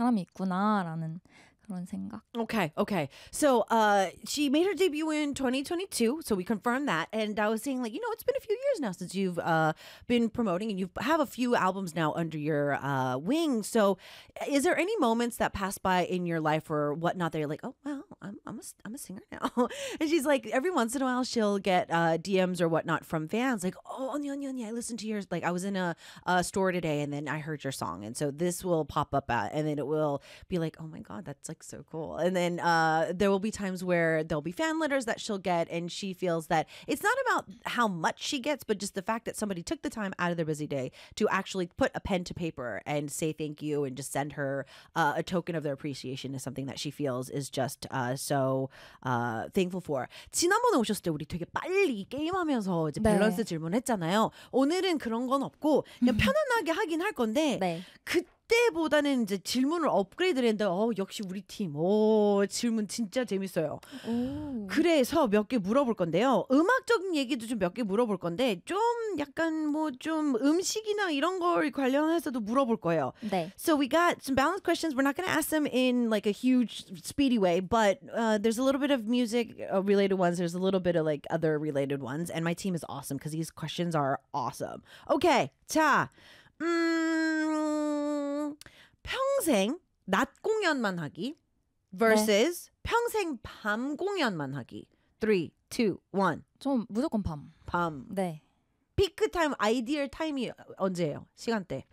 사람이 있구나라는 그런 생각. Okay. So she made her debut in 2022, so we confirmed that. And I was saying, like, it's been a few years now since you've been promoting, and you have a few albums now under your wing. So is there any moments that pass by in your life or whatnot that you're like, oh, well, I'm a singer now? And she's like, every once in a while she'll get DMs or whatnot from fans like, oh, 언니, I listened to yours. Like, I was in a store today and then I heard your song. And so this will pop up and then it will be like, oh my God, that's like so cool. And then there will be times where there'll be fan letters that she'll get, and she feels that it's not about how much she gets, but just the fact that somebody took the time out of their busy day to actually put a pen to paper and say thank you and just send her a token of their appreciation is something that she feels is just so thankful for. 지난번에 오셨을 때 우리 되게 빨리 게임하면서 이제 밸런스 질문했잖아요. 오늘은 그런 건 없고 그냥 편안하게 하긴 할 건데 그때보다는 이제 질문을 업그레이드를 했는데 역시 우리 팀 질문 진짜 재밌어요. 그래서 몇 개 물어볼 건데요. 음악적인 얘기도 좀 몇 개 물어볼 건데 좀 약간 뭐 좀 음식이나 이런 걸 관련해서도 물어볼 거예요. So we got some balanced questions. We're not going to ask them in like a huge speedy way, but there's a little bit of music related ones. There's a little bit of like other related ones, and my team is awesome because these questions are awesome. Okay, 자. 평생 낮 공연만 하기 versus 평생 밤 공연만 하기. 3, 2, 1. 전 무조건 밤. 밤. 네. 피크 타임, 아이디얼 타임이 언제예요? 시간대.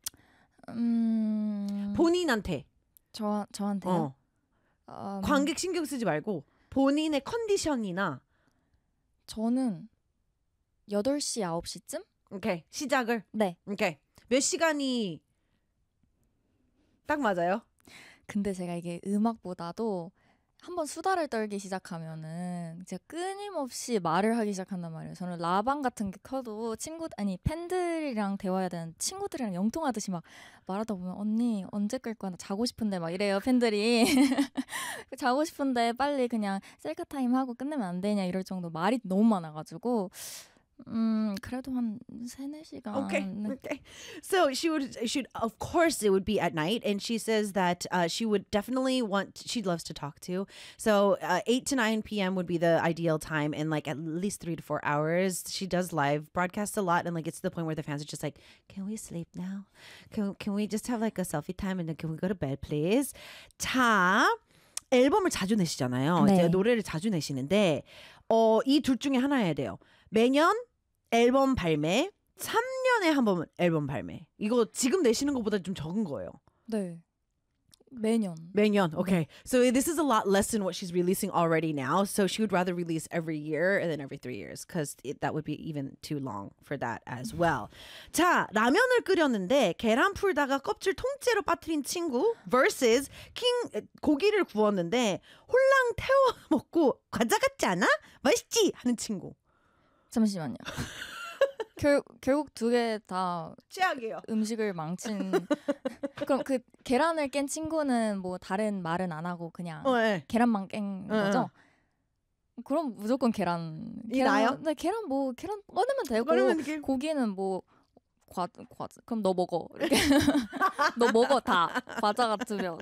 본인한테. 저한테요? 관객 신경 쓰지 말고 본인의 컨디션이나. 저는 8시, 9시쯤? 오케이. 시작을? 네. 오케이. 몇 시간이 딱 맞아요? 근데 제가 이게 음악보다도 한번 수다를 떨기 시작하면은 제가 끊임없이 말을 하기 시작한단 말이에요. 저는 라방 같은 게 켜도 팬들이랑 대화해야 되는 친구들이랑 영통하듯이 막 말하다 보면 언니 언제 끌 거야? 나 자고 싶은데 막 이래요 팬들이. 자고 싶은데 빨리 그냥 셀카 타임 하고 끝내면 안 되냐 이럴 정도 말이 너무 많아가지고 그래도 한 3-4시간. Okay. So she'd of course it would be at night, and she says that she would definitely she loves to talk to. So 8 to 9 p.m. would be the ideal time, and like at least 3 to 4 hours. She does live broadcasts a lot, and like it's to the point where the fans are just like, can we sleep now? Can we just have like a selfie time, and then can we go to bed, please? 자, 앨범을 자주 내시잖아요. 네. 이제 노래를 자주 내시는데 이 둘 중에 하나 해야 돼요. 매년 앨범 발매, 3년에 한 번 앨범 발매. 이거 지금 내시는 것보다 좀 적은 거예요. 네. 매년. Okay. So this is a lot less than what she's releasing already now. So she would rather release every year and then every 3 years because that would be even too long for that as well. 자, 라면을 끓였는데 계란 풀다가 껍질 통째로 빠뜨린 친구 versus 고기를 구웠는데 홀랑 태워 먹고 과자 같지 않아? 맛있지? 하는 친구. 잠시만요. 결국 두 개 다 최악이에요. 음식을 망친. 그럼 그 계란을 깬 친구는 뭐 다른 말은 안 하고 그냥 네. 계란만 깬 거죠? 그럼 무조건 계란. 나요? 네, 계란 꺼내면 되고 고기는 뭐 과자. 그럼 너 먹어. 이렇게. 너 먹어 다. 과자 같으면.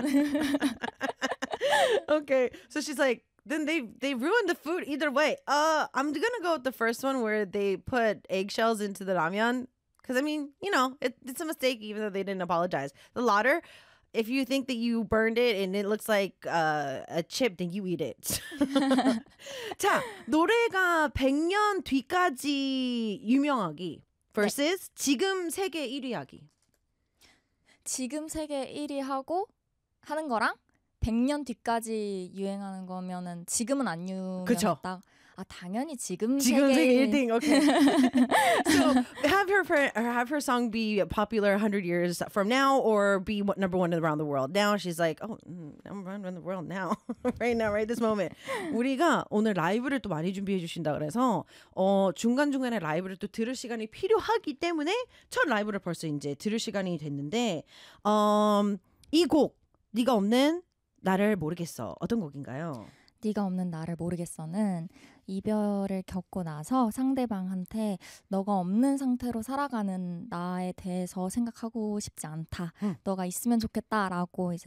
Okay, so she's like, then they ruined the food either way. I'm gonna go with the first one where they put eggshells into the ramyeon. Because, I mean, it's a mistake even though they didn't apologize. The latter, if you think that you burned it and it looks like a chip, then you eat it. 자, 노래가 100년 뒤까지 유명하기 versus 지금 세계 1위 하기. 지금 세계 1위 하는 거랑 100년 뒤까지 유행하는 거면은 지금은 안 유명했다. 아, 당연히 지금 세계 1등. Okay. So have her song be popular 100 years from now or be number one around the world. Now she's like, I'm running the world now. right now, right this moment. 우리가 오늘 라이브를 또 많이 준비해 주신다 그래서 중간중간에 라이브를 또 들을 시간이 필요하기 때문에 첫 라이브를 벌써 이제 들을 시간이 됐는데 이 곡 네가 없는 나를 모르겠어. 어떤 곡인가요? 네가 없는 나를 모르겠어는 이별을 겪고 나서 상대방한테 너가 없는 상태로 살아가는 나에 대해서 생각하고 싶지 않다. 너가 있으면 좋겠다라고 이제